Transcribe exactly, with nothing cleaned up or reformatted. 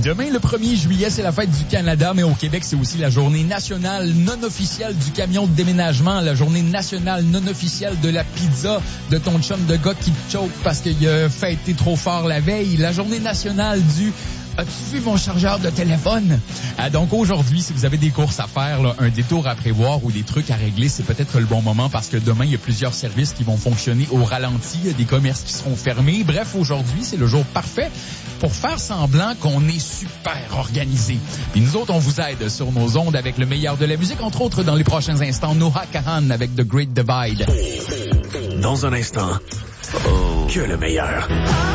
Demain, le premier juillet, c'est la fête du Canada, mais au Québec, c'est aussi la journée nationale non officielle du camion de déménagement, la journée nationale non officielle de la pizza de ton chum de gars qui te choke parce qu'il a fêté trop fort la veille, la journée nationale du as-tu vu mon chargeur de téléphone? Ah, donc aujourd'hui, si vous avez des courses à faire, là, un détour à prévoir ou des trucs à régler, c'est peut-être le bon moment parce que demain, il y a plusieurs services qui vont fonctionner au ralenti. Il y a des commerces qui seront fermés. Bref, aujourd'hui, c'est le jour parfait pour faire semblant qu'on est super organisé. Puis nous autres, on vous aide sur nos ondes avec le meilleur de la musique, entre autres dans les prochains instants, Noah Kahan avec The Great Divide. Dans un instant, oh, que le meilleur.